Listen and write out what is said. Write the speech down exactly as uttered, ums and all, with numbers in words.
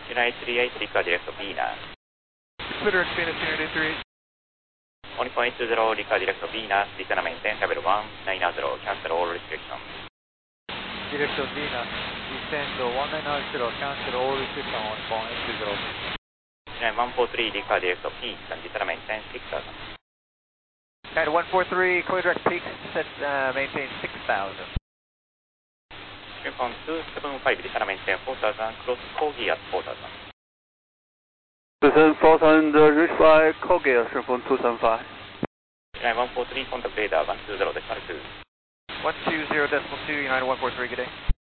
United three eight, Rica direct Venus. Consider Venus United three eight. one point two zero, Rica direct Venus, descend and maintain level one nine zero, cancel all restrictions. Direct Venus, descend one nine zero, cancel all restriction one point two zero. United one four three, Rica direct peaks and descend and maintain six thousand. United one four three, clear direct peaks, set, uh, maintain six thousand. Uniform two seven five, descend and maintain four thousand, cross Corgi at four thousand. Descend four thousand, reach by Corgi at Uniform two seven five. United one four three, contact radar one two zero decimal two. one two zero decimal two, United one four three, good day.